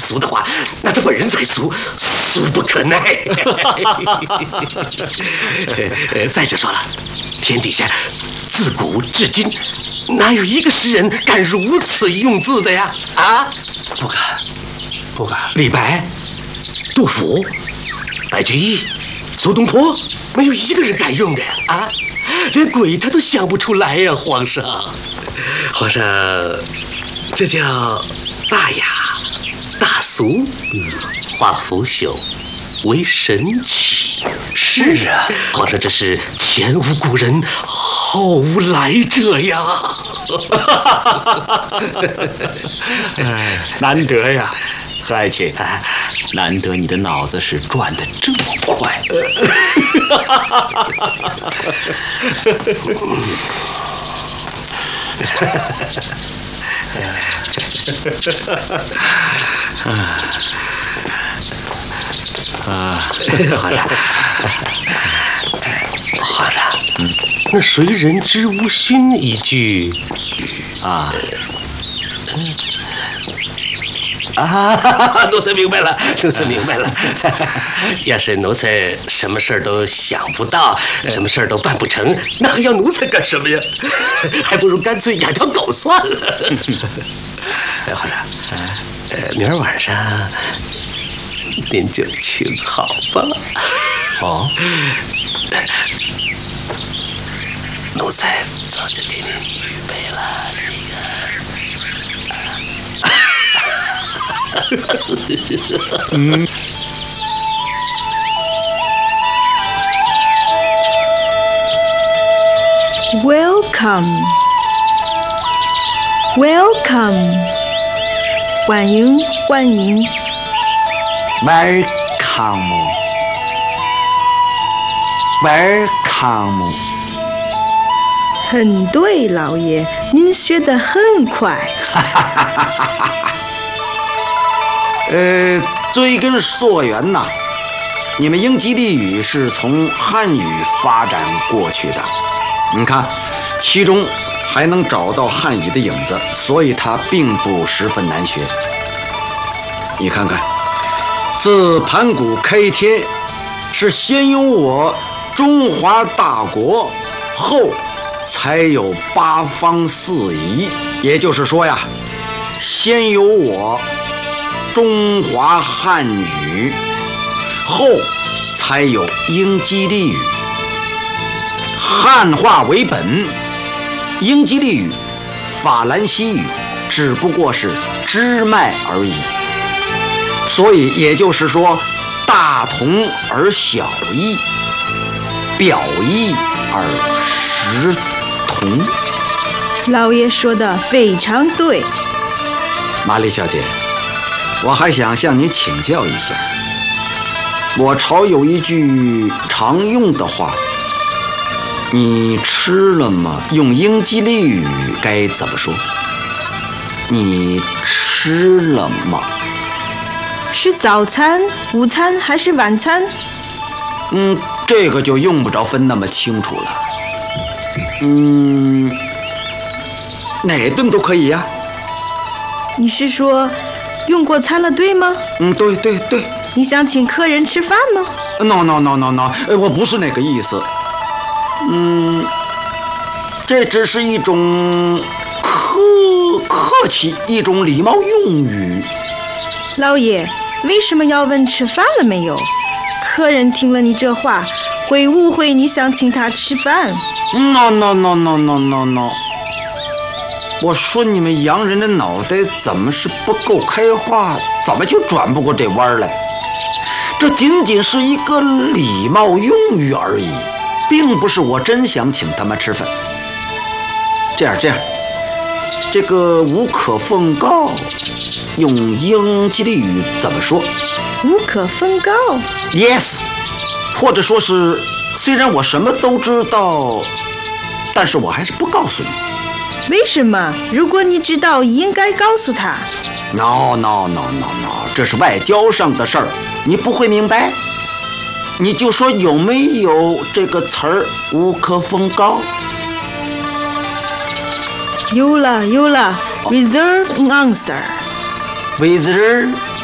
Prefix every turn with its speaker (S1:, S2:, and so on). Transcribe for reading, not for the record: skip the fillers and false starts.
S1: 俗的话，那他本人再俗，俗不可耐。再者说了，天底下自古至今，哪有一个诗人敢如此用字的呀？啊，
S2: 不敢，不敢。
S1: 李白、杜甫、白居易、苏东坡，没有一个人敢用的呀！啊，连鬼他都想不出来呀，皇上。皇上，这叫大雅、大俗，化腐朽为神奇。
S2: 是啊，
S1: 皇上，这是前无古人，后无来者呀！
S2: 难得呀，何爱卿，难得你的脑子是转得这么快。
S1: 皇上，皇上，那谁人之无心一句
S2: 啊？
S1: 奴才明白了，奴才明白了。要是奴才什么事儿都想不到，什么事儿都办不成，那还要奴才干什么呀？还不如干脆养条狗算了。皇上，明儿晚上您就请好吧。
S2: 哦，
S1: 奴才早就给您预备了
S3: Welcome, welcome， 欢迎欢迎。
S4: Welcome, welcome。
S3: 很对，老爷，您学得很快。
S4: 追根溯源呐，你们英吉利语是从汉语发展过去的，你看，其中还能找到汉语的影子，所以它并不十分难学。你看看，自盘古开天，是先有我中华大国，后才有八方四夷，也就是说呀，先有我中华汉语，后才有英吉利语。汉化为本，英吉利语、法兰西语只不过是支脉而已。所以也就是说，大同而小异，表异而实同。
S3: 老爷说的非常对。
S4: 玛丽小姐，我还想向你请教一下，我朝有一句常用的话，你吃了吗？用英吉利语该怎么说？你吃了吗？
S3: 是早餐、午餐还是晚餐？
S4: 这个就用不着分那么清楚了。哪顿都可以呀。
S3: 你是说用过餐了，对吗？
S4: 对对对。
S3: 你想請客人吃飯嗎
S4: ？No， 我不是那個意思。這只是一種客氣，一種禮貌用語。
S3: 老爺，為什麼要問吃飯了沒有？客人聽了你這話，會誤會你想請他吃飯。
S4: No， 我說你們洋人的腦袋怎麼是不夠開化，怎麼就轉不過這彎來？這僅僅是一個禮貌用語而已，並不是我真想請他們吃飯。這樣，這個無可奉告用英吉利語怎麼說？
S3: 無可奉告
S4: ？Yes， 或者說是雖然我什麼都知道，但是我還是不告訴你。
S3: 為什麼？如果你知道，應該告訴他。
S4: No， 這是外交上的事兒，你不會明白。你就說有沒有這個詞兒無可奉告？
S3: 有了 ，reserve an answer。
S4: Reserve